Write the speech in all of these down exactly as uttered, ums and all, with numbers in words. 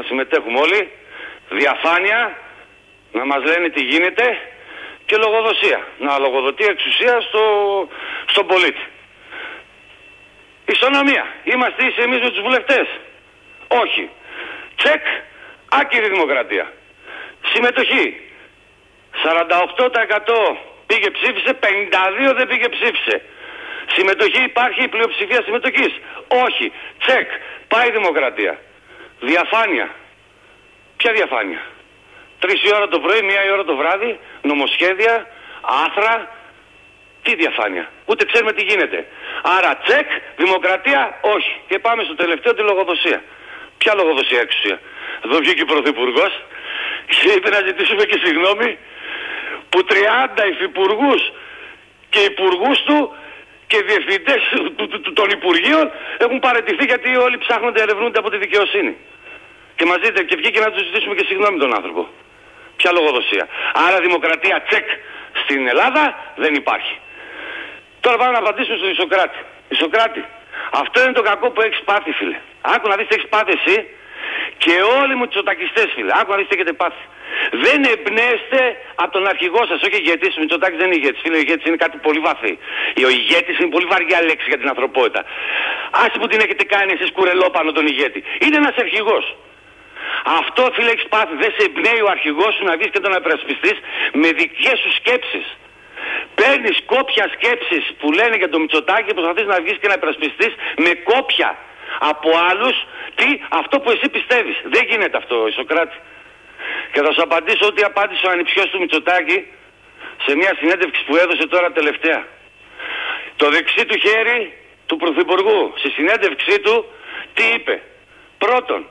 συμμετέχουμε όλοι, διαφάνεια, να μας λένε τι γίνεται και λογοδοσία. Να λογοδοτεί εξουσία στο, στον πολίτη. Ισονομία. Είμαστε ίσοι εμείς με τους βουλευτές? Όχι. Τσεκ, άκυρη δημοκρατία. Συμμετοχή. σαράντα οκτώ τοις εκατό πήγε ψήφισε, πενήντα δύο τοις εκατό δεν πήγε ψήφισε. Συμμετοχή υπάρχει, πλειοψηφία συμμετοχής? Όχι. Τσεκ, πάει η δημοκρατία. Διαφάνεια. Ποια διαφάνεια? Τρεις η ώρα το πρωί, μία η ώρα το βράδυ, νομοσχέδια, άθρα. Τι διαφάνεια? Ούτε ξέρουμε τι γίνεται. Άρα τσεκ, δημοκρατία, όχι. Και πάμε στο τελευταίο, τη λογοδοσία. Ποια λογοδοσία εξουσία? Εδώ βγήκε ο Πρωθυπουργός και είπε να ζητήσουμε και συγγνώμη που τριάντα υφυπουργούς και υπουργούς του και διευθυντές των Υπουργείων έχουν παραιτηθεί γιατί όλοι ψάχνονται, ερευνούνται από τη δικαιοσύνη. Και μας δείτε, και βγήκε να τους ζητήσουμε και συγγνώμη τον άνθρωπο. Ποια λογοδοσία? Άρα δημοκρατία τσεκ στην Ελλάδα δεν υπάρχει. Τώρα πάμε να απαντήσουμε στον Ισοκράτη. Ισοκράτη, αυτό είναι το κακό που έχεις πάθει, φίλε. Άκου να δεις τι έχεις πάθει εσύ και όλοι μου τσοτακιστές, φίλε. Άκου να δεις τι έχετε πάθει. Δεν εμπνέεστε από τον αρχηγό σας, όχι ηγέτης. Ο Μητσοτάκης δεν είναι ηγέτης, φίλε. Ο ηγέτης είναι κάτι πολύ βαθύ. Ο ηγέτης είναι πολύ βαριά λέξη για την ανθρωπότητα. Άσε που την έχετε κάνει εσείς κουρελόπανο τον ηγέτη. Είναι ένας αρχηγός. Αυτό, φίλε, έχεις πάθει. Δεν σε εμπνέει ο αρχηγός σου να βγεις και τον απερασπιστείς με δικές σου σκέψεις. Παίρνεις κόπια σκέψεις που λένε για τον Μητσοτάκη και προσπαθείς να βγεις και να υπερασπιστείς με κόπια από άλλους τι, αυτό που εσύ πιστεύεις. Δεν γίνεται αυτό, Ισοκράτη. Και θα σου απαντήσω ότι απάντησε ο ανιψιός του Μητσοτάκη σε μια συνέντευξη που έδωσε τώρα τελευταία. Το δεξί του χέρι του Πρωθυπουργού στη συνέντευξή του τι είπε? Πρώτον,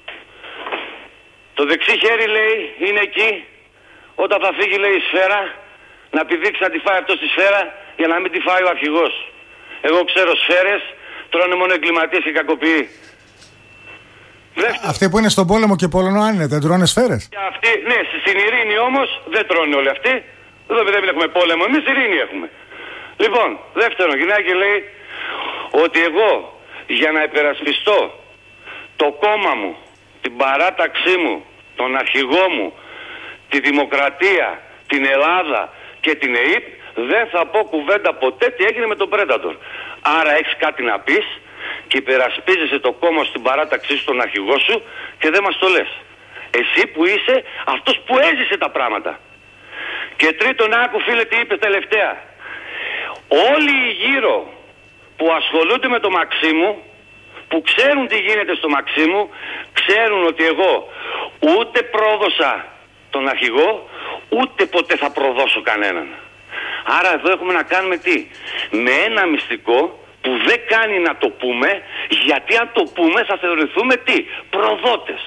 το δεξί χέρι, λέει, είναι εκεί όταν θα φύγει, λέει, η σφαίρα, να πηδήξει να τη φάει αυτό στη σφαίρα για να μην τη φάει ο αρχηγός. Εγώ ξέρω σφαίρες, τρώνε μόνο εγκληματίες και κακοποιοί. Αυτοί που είναι στον πόλεμο και πόλεμο αν είναι, δεν τρώνε σφαίρες? Αυτοί, ναι, στην ειρήνη όμως δεν τρώνε όλοι αυτοί. Εδώ δεν έχουμε πόλεμο, εμείς ειρήνη έχουμε. Λοιπόν, δεύτερον, γυναίκη λέει ότι εγώ για να υπερασπιστώ το κόμμα μου, την παράταξή μου, τον αρχηγό μου, τη δημοκρατία, την Ελλάδα και την ΕΕΠ, δεν θα πω κουβέντα ποτέ τι έγινε με τον Predator. Άρα έχεις κάτι να πεις και υπερασπίζεσαι το κόμμα στην παράταξή σου, τον αρχηγό σου και δεν μας το λες. Εσύ που είσαι αυτός που έζησε τα πράγματα. Και τρίτον, άκου, φίλε, τι είπε τελευταία. Όλοι οι γύρω που ασχολούνται με το Μαξίμου, που ξέρουν τι γίνεται στο Μαξίμου, ξέρουν ότι εγώ ούτε πρόδωσα τον αρχηγό, ούτε ποτέ θα προδώσω κανέναν. Άρα εδώ έχουμε να κάνουμε τι? Με ένα μυστικό που δεν κάνει να το πούμε, γιατί αν το πούμε θα θεωρηθούμε τι? Προδότες.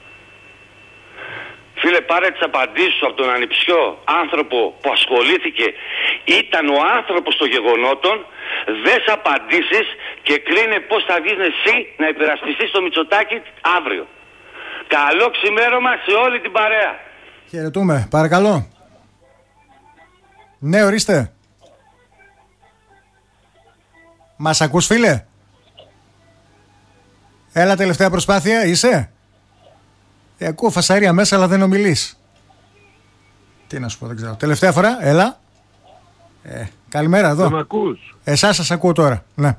Φίλε, πάρε τις απαντήσεις σου από τον ανιψιό άνθρωπο που ασχολήθηκε, ήταν ο άνθρωπος των γεγονότων, δες απαντήσεις και κρίνε πώς θα βγεις εσύ να υπερασπιστείς το Μητσοτάκη αύριο. Καλό ξημέρωμα σε όλη την παρέα. Χαιρετούμε, παρακαλώ. Ναι, ορίστε. Μας ακούς, φίλε? Έλα, τελευταία προσπάθεια, είσαι? Ε, ακούω φασαρία μέσα, αλλά δεν ομιλείς. Τι να σου πω, δεν ξέρω. Τελευταία φορά, έλα. Ε, καλημέρα, εδώ. Μ' ακούς? Εσάς σας ακούω τώρα, ναι.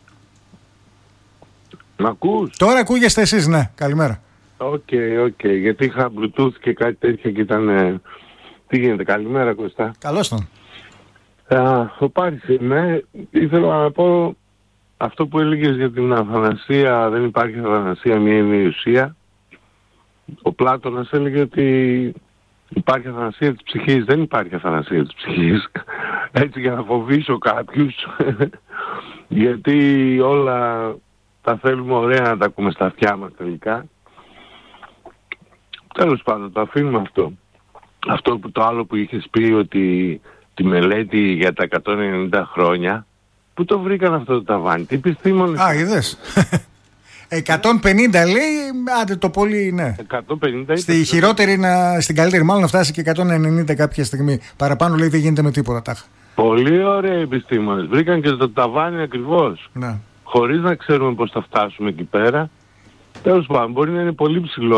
Μ' ακούς? Τώρα ακούγεστε εσείς, ναι, καλημέρα. Οκ, okay, οκ, okay. Γιατί είχα Bluetooth και κάτι τέτοιο και ήταν... Ε... Τι γίνεται, καλημέρα Κωστά. Καλώς τον. Ο Πάρης είμαι. Ήθελα να πω αυτό που έλεγες για την αθανασία, δεν υπάρχει αθανασία, μία είναι η ουσία. Ο Πλάτωνας έλεγε ότι υπάρχει αθανασία της ψυχής. Δεν υπάρχει αθανασία της ψυχής. Έτσι για να φοβήσω κάποιους. Γιατί όλα τα θέλουμε ωραία να τα ακούμε στα αυτιά μας τελικά. Τέλος πάντων, το αφήνουμε αυτό. Αυτό που το άλλο που είχες πει, ότι τη μελέτη για τα εκατόν ενενήντα χρόνια, πού το βρήκαν αυτό το ταβάνι, τι επιστήμονες? Α, είδες. εκατόν πενήντα λέει, άντε το πολύ, ναι. εκατόν πενήντα Στη ήταν... χειρότερη, να, στην καλύτερη μάλλον να φτάσει και εκατόν ενενήντα κάποια στιγμή. Παραπάνω λέει δεν γίνεται με τίποτα τάχα. Πολύ ωραία επιστήμονες. Βρήκαν και το ταβάνι ακριβώς. Ναι. Χωρίς να ξέρουμε πώς θα φτάσουμε εκεί πέρα. Τέλος πάντων, μπορεί να είναι πολύ ψηλό.